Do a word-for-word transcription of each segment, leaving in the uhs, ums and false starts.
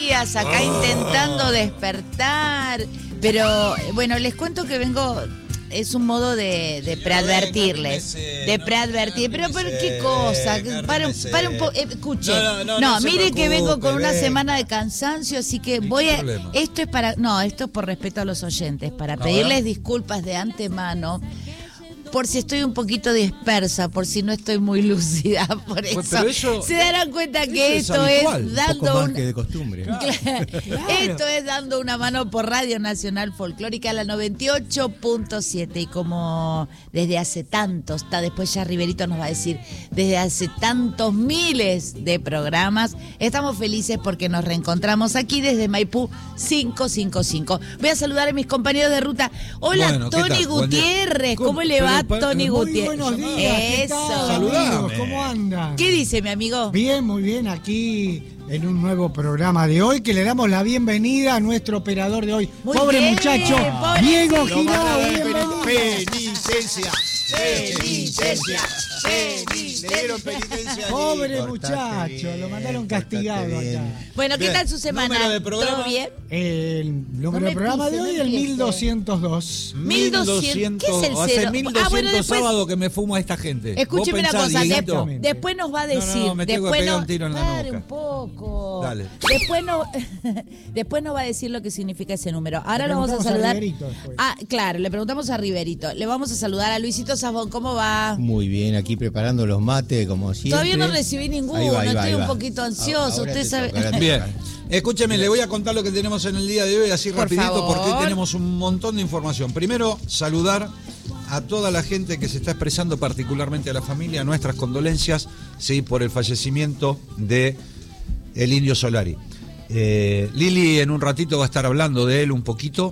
días acá oh. intentando despertar. Pero bueno, les cuento que vengo... Es un modo de, de preadvertirles. De preadvertir. Pero, pero qué cosa. Para, para un poco. Escuche. No, no, no, no, no mire preocupe, que vengo con una semana de cansancio, así que voy a. Problema? Esto es para. No, esto es por respeto a los oyentes. Para pedirles disculpas de antemano. Por si estoy un poquito dispersa, por si no estoy muy lúcida, por eso, pues eso se darán cuenta que esto es, habitual, es dando un poco más que de costumbre. Claro. Claro. Esto es dando una mano por Radio Nacional Folclórica, la noventa y ocho punto siete, y como desde hace tantos, está después ya Riverito nos va a decir, desde hace tantos miles de programas, estamos felices porque nos reencontramos aquí desde Maipú quinientos cincuenta y cinco. Voy a saludar a mis compañeros de ruta. Hola, bueno, Tony Gutiérrez, ¿cómo, ¿cómo le va? Tony Gutiérrez. Buenos días. Eso. Saludamos. ¿Cómo anda? ¿Qué dice, mi amigo? Bien, muy bien. Aquí en un nuevo programa de hoy que le damos la bienvenida a nuestro operador de hoy. Muy pobre bien, muchacho, pobre Diego Girao. Penitencia. Penitencia. Penitencia. Pobre muchacho, lo mandaron castigado acá. Bueno, ¿qué bien. tal su semana? De ¿Todo bien? El número no de programa pise, de hoy es el mil doscientos dos. mil doscientos. ¿Qué es el cero? Hace mil doscientos ah, bueno, después, sábado que me fumo a esta gente. Escúcheme una cosa, de, después nos va a decir. No, no, me tengo después que pegar no, un tiro en la Pare nuca. un poco. Dale. Después no, después nos va a decir lo que significa ese número. Ahora lo vamos a saludar. A ah, claro, le preguntamos a Riverito. Le vamos a saludar a Luisito Sabón. ¿Cómo va? Muy bien, aquí preparando los mates, como siempre. Todavía no recibí ninguno, ahí va, ahí va, estoy ahí un va. poquito ansioso. Ahora Usted sabe. Toca, bien. Escúcheme, le voy a contar lo que tenemos en el día de hoy, así Por rapidito, favor. porque hoy tenemos un montón de información. Primero, saludar a toda la gente que se está expresando, particularmente a la familia, nuestras condolencias, sí, por el fallecimiento de el Indio Solari. Eh, Lili en un ratito va a estar hablando de él un poquito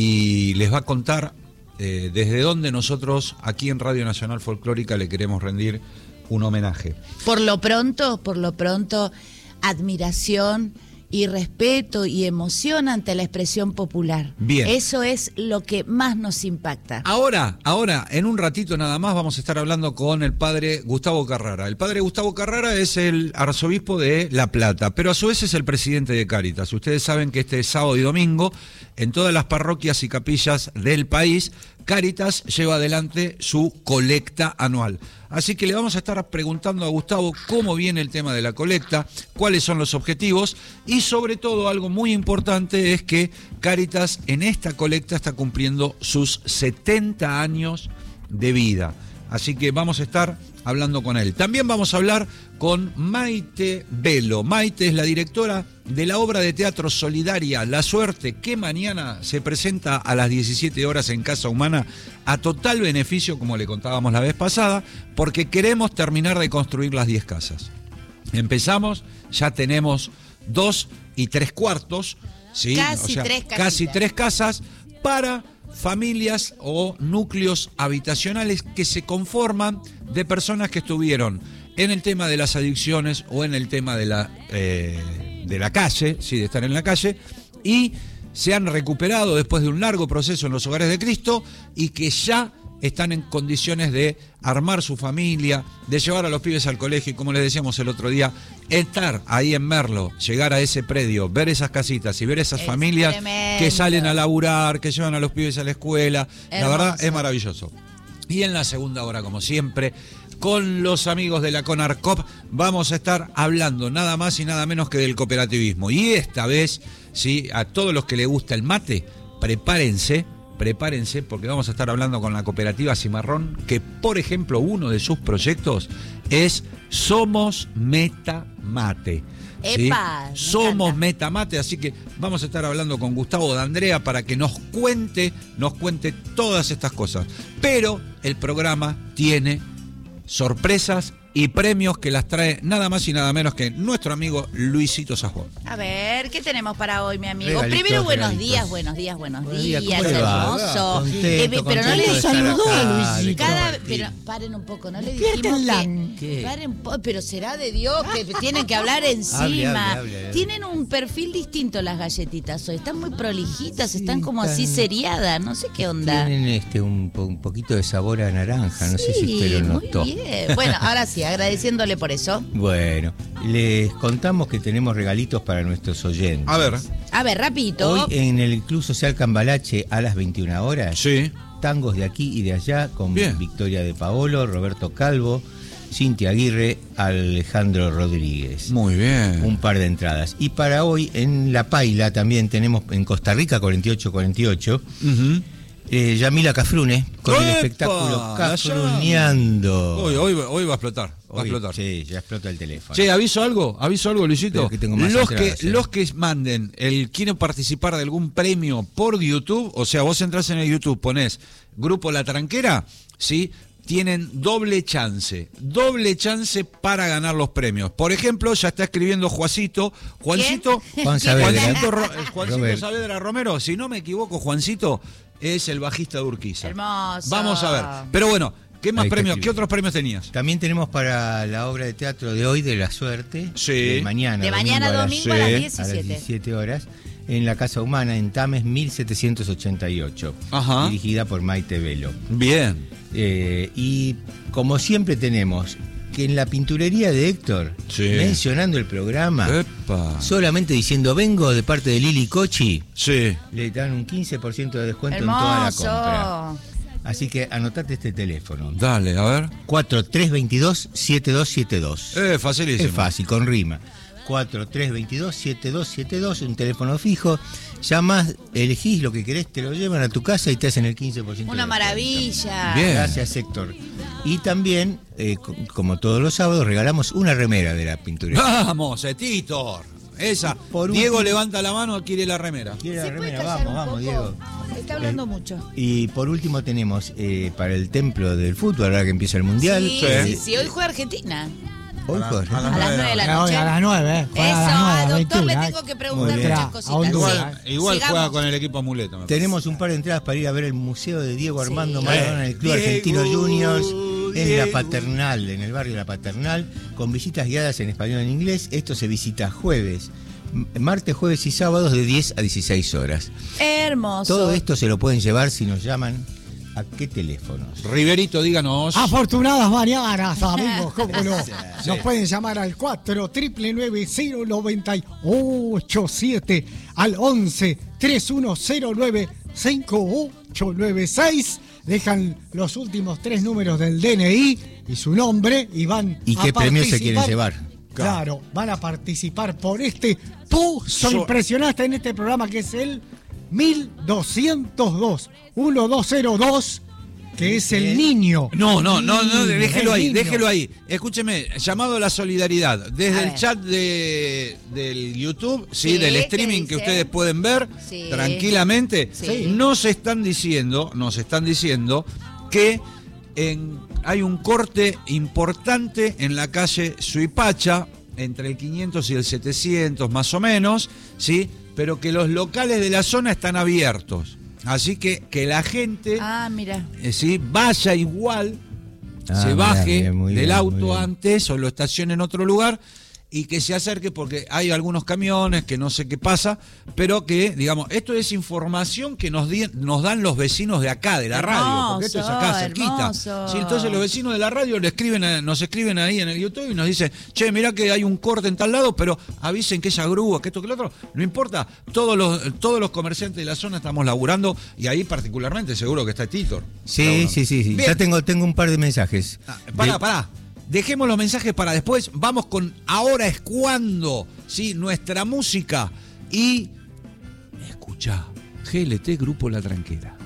y les va a contar eh, desde dónde nosotros aquí en Radio Nacional Folclórica le queremos rendir un homenaje. Por lo pronto, por lo pronto, admiración y respeto y emoción ante la expresión popular. Bien. Eso es lo que más nos impacta. Ahora, ahora, en un ratito nada más vamos a estar hablando con el padre Gustavo Carrara. El padre Gustavo Carrara es el arzobispo de La Plata, pero a su vez es el presidente de Cáritas. Ustedes saben que este sábado y domingo, en todas las parroquias y capillas del país, Cáritas lleva adelante su colecta anual. Así que le vamos a estar preguntando a Gustavo cómo viene el tema de la colecta, cuáles son los objetivos y sobre todo algo muy importante es que Cáritas en esta colecta está cumpliendo sus setenta años de vida. Así que vamos a estar hablando con él. También vamos a hablar con Maite Velo. Maite es la directora de la obra de teatro solidaria La Suerte, que mañana se presenta a las diecisiete horas en Casa Humana a total beneficio, como le contábamos la vez pasada, porque queremos terminar de construir las diez casas. Empezamos, ya tenemos dos y tres cuartos, ¿sí? Casi, o sea, tres casi tres casas para familias o núcleos habitacionales que se conforman de personas que estuvieron en el tema de las adicciones o en el tema de la, eh, de la calle, sí, de estar en la calle, y se han recuperado después de un largo proceso en los hogares de Cristo y que ya están en condiciones de armar su familia, de llevar a los pibes al colegio y, como les decíamos el otro día, estar ahí en Merlo, llegar a ese predio, ver esas casitas y ver esas es familias tremendo. Que salen a laburar, que llevan a los pibes a la escuela. Hermoso. La verdad es maravilloso. Y en la segunda hora, como siempre, con los amigos de la CONARCOP vamos a estar hablando nada más y nada menos que del cooperativismo. Y esta vez, sí, a todos los que les gusta el mate, prepárense, prepárense porque vamos a estar hablando con la cooperativa Cimarrón, que por ejemplo uno de sus proyectos es Somos Meta Mate. ¿Sí? Epa, Somos Meta Mate, así que vamos a estar hablando con Gustavo D'Andrea para que nos cuente, nos cuente todas estas cosas. Pero el programa tiene sorpresas y premios que las trae nada más y nada menos que nuestro amigo Luisito Sajón. A ver, ¿qué tenemos para hoy, mi amigo? Regalitos, Primero, buenos regalitos. días, buenos días, buenos Buenos días, días, ¿cómo le va? hermoso. Contento, Eh, pero no le contento de estar saludó acá, a Luisito. de Cada, compartir. pero paren un poco, no le Despiértenla. dijimos que, ¿Qué? paren, po- pero será de Dios que tienen que hablar encima. Hable, hable, hable, hable. Tienen un perfil distinto las galletitas hoy, están muy prolijitas, Sí, están como así están- seriadas, no sé qué onda. Tienen este un, po- un poquito de sabor a naranja, no sé si Sí, usted lo muy notó. bien. Bueno, ahora sí, agradeciéndole por eso. Bueno, les contamos que tenemos regalitos para nuestros oyentes. A ver. A ver, rapidito. Hoy en el Club Social Cambalache a las veintiuna horas, Sí. tangos de aquí y de allá con Bien. Victoria de Paolo, Roberto Calvo, Cintia Aguirre, Alejandro Rodríguez. Muy bien. Un par de entradas. Y para hoy en La Paila también tenemos en Costa Rica cuarenta y ocho cuarenta y ocho. Uh-huh. Eh, Yamila Cafrune con el ¡Epa! espectáculo La Cafruneando. Hoy, hoy, hoy va a explotar. Va a Hoy, explotar. Sí, ya explota el teléfono. Che, aviso algo, aviso algo, Luisito. Pero que tengo más los, entradas, que, eh. los que manden el quieren participar de algún premio por YouTube, o sea, vos entras en el YouTube, ponés Grupo La Tranquera, ¿sí? Tienen doble chance, doble chance para ganar los premios. Por ejemplo, ya está escribiendo Juancito. Juancito, Juan Saavedra. Juancito, Ro- Juancito Robert. Saavedra Romero, si no me equivoco, Juancito es el bajista de Urquiza. Hermoso. Vamos a ver. Pero bueno, ¿qué más Ahí está premios? escribiendo. ¿Qué otros premios tenías? También tenemos para la obra de teatro de hoy, de La Suerte, Sí. de mañana. De mañana domingo a las Sí. diecisiete. a las diecisiete horas, en la Casa Humana, en Tames mil setecientos ochenta y ocho, Ajá. dirigida por Maite Velo. Bien. Eh, y como siempre tenemos que en la pinturería de Héctor, Sí. mencionando el programa, Epa. solamente diciendo vengo de parte de Lili Cochi, Sí. le dan un quince por ciento de descuento en toda la compra. Hermoso. Así que anotate este teléfono. Dale, a ver. cuatro tres dos dos, siete dos siete dos. Eh, facilísimo. Es fácil, con rima. cuatro tres dos dos, siete dos siete dos, un teléfono fijo. Llamás, elegís lo que querés, te lo llevan a tu casa y te hacen el quince por ciento. Una de descuento. maravilla. Bien. Gracias, Héctor. Y también, eh, co- como todos los sábados, regalamos una remera de la pintura. Vamos, eh, Titor. Esa. Por Diego último- levanta la mano, quiere la remera. ¿Quiere la ¿Se puede remera? callar Vamos, un vamos, poco? Diego. Está hablando Eh, mucho. Y por último tenemos eh, para el templo del fútbol, ahora que empieza el mundial. Sí, Sí. sí, sí, hoy juega Argentina. Hoy juega. a A las nueve de la Hoy noche. a las nueve, ¿eh? Juega Eso, a las nueve, al doctor le veintiuna, tengo que Muy preguntar bien. muchas A cositas. Honduras. Igual, igual Sigamos. juega con el equipo amuleto. me parece. Tenemos un par de entradas para ir a ver el Museo de Diego Armando Sí. Maradona en el Club Diego, Argentino Juniors, en Diego. La Paternal, en el barrio La Paternal, con visitas guiadas en español e en inglés. Esto se visita jueves, m- martes, jueves y sábados de diez a dieciséis horas. Hermoso. Todo esto se lo pueden llevar si nos llaman. ¿A qué teléfonos? Riverito, díganos. Afortunadas mañanas, amigos, cómo no. Sí. Nos pueden llamar al cuatro nueve nueve cero nueve ocho siete, al once, treinta y uno cero nueve, cincuenta y ocho noventa y seis. Dejan los últimos tres números del D N I y su nombre y van ¿Y a qué premios se participar. quieren llevar? Claro, van a participar por este puso So- impresionante en este programa que es el mil doscientos dos, mil doscientos dos, que es el niño. No, no, no, no, Niño, déjelo el ahí, niño. déjelo ahí. Escúcheme, llamado a la solidaridad. Desde A el ver. chat de, del YouTube, sí, Sí, del ¿qué streaming que dice? ustedes pueden ver Sí. tranquilamente, Sí. nos están diciendo, nos están diciendo que en, hay un corte importante en la calle Suipacha, entre el quinientos y el setecientos más o menos, ¿sí? Pero que los locales de la zona están abiertos. Así que que la gente Ah, mira. eh, ¿sí? vaya igual, Ah, se mirá, baje bien, muy del bien, muy auto bien. antes o lo estacione en otro lugar y que se acerque porque hay algunos camiones que no sé qué pasa, pero que, digamos, esto es información que nos, di- nos dan los vecinos de acá, de la radio, porque esto es acá Hermoso, cerquita. hermoso. Sí, entonces los vecinos de la radio le escriben a- nos escriben ahí en el YouTube y nos dicen, che, mirá que hay un corte en tal lado, pero avisen que esa grúa, que esto, que lo otro. No importa, todos los, todos los comerciantes de la zona estamos laburando y ahí particularmente seguro que está Titor. Sí, Seguro. sí, sí, sí. Bien. Ya tengo, tengo un par de mensajes. Ah, pará, De- pará. Dejemos los mensajes para después. Vamos con Ahora es cuando, ¿sí? Nuestra música. Y escucha, G L T Grupo La Tranquera.